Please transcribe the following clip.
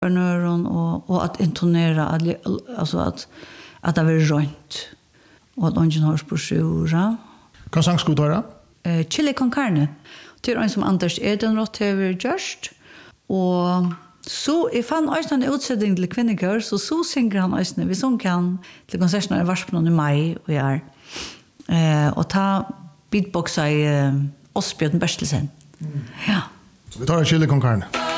nöron och att intonera alltså att det blir rönt och att ungen hörs på sjura. Kan sang skulle höra? Chili con carne. Det är en som Anders Edenroth har gjort. Och så jag fann också en utsättning till kvinnor så synger han också vi som kan till konserterna i Varspen i maj och är och ta beatboxa i Osbjörn Bertelsen. Ja. Så vi tar en chili con carne.